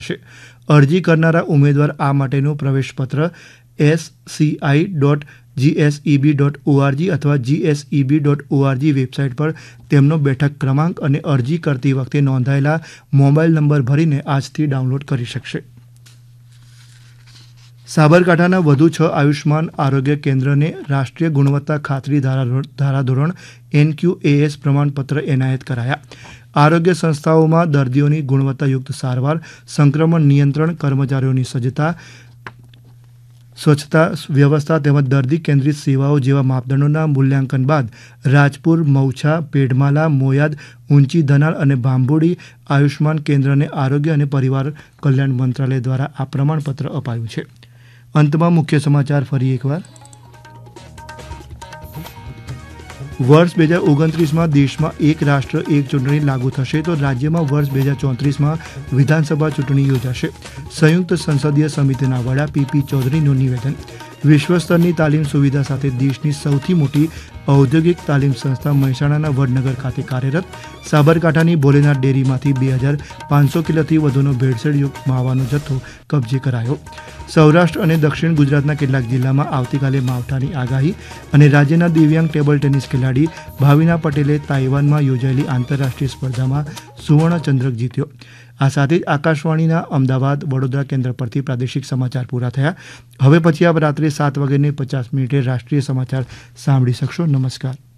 છે। અરજી કરનારા ઉમેદવાર આ માટેનું પ્રવેશપત્ર sci.gseb.org અથવા gseb.org વેબસાઇટ પર તેમનો બેઠક ક્રમાંક અને અરજી કરતી વખતે નોંધાયેલા મોબાઈલ નંબર ભરીને આજથી ડાઉનલોડ કરી શકશે। સાબરકાંઠાના વધુ 6 આયુષ્માન આરોગ્ય કેન્દ્રને રાષ્ટ્રીય ગુણવત્તા ખાતરી ધારાધોરણ NQAS પ્રમાણપત્ર એનાયત કરાયા। આરોગ્ય સંસ્થાઓમાં દર્દીઓની ગુણવત્તાયુક્ત સારવાર, સંક્રમણ નિયંત્રણ, કર્મચારીઓની સજ્જતા, સ્વચ્છતા વ્યવસ્થા તેમજ દર્દી કેન્દ્રિત સેવાઓ જેવા માપદંડોના મૂલ્યાંકન બાદ રાજપુર, મૌછા, પેઢમાલા, મોયાદ, ઊંચી ધનાળ અને ભાંભોડી આયુષ્માન કેન્દ્રને આરોગ્ય અને પરિવાર કલ્યાણ મંત્રાલય દ્વારા આ પ્રમાણપત્ર અપાયું છે। અંતમાં મુખ્ય સમાચાર ફરી એકવાર। વર્ષ 2029માં દેશમાં એક રાષ્ટ્ર એક ચૂંટણી લાગુ થશે તો રાજ્યમાં વર્ષ 2034માં વિધાનસભા ચૂંટણી યોજાશે। સંયુક્ત સંસદીય સમિતિના વડા PP ચૌધરીનું નિવેદન। વિશ્વ સ્તરની તાલીમ સુવિધા સાથે દેશની સૌથી મોટી ઔદ્યોગિક તાલીમ સંસ્થા મહેસાણાના વડનગર ખાતે કાર્યરત। સાબરકાંઠાની ભોલેનાથ ડેરીમાંથી 2500 કિલોથી વધુનો ભેળસેળયુક્ત માવાનો જથ્થો કબજે કરાયો। સૌરાષ્ટ્ર અને દક્ષિણ ગુજરાતના કેટલાક જિલ્લામાં આવતીકાલે માવઠાની આગાહી અને રાજ્યના દિવ્યાંગ ટેબલ ટેનિસ ખેલાડી ભાવિના પટેલે તાઇવાનમાં યોજાયેલી આંતરરાષ્ટ્રીય સ્પર્ધામાં સુવર્ણચંદ્રક જીત્યો। આ સાથે જ આકાશવાણીના અમદાવાદ વડોદરા કેન્દ્ર પરથી પ્રાદેશિક સમાચાર પૂરા થયા। હવે પછી આપ રાત્રે 7:50 રાષ્ટ્રીય સમાચાર સાંભળી શકશો। નમસ્કાર।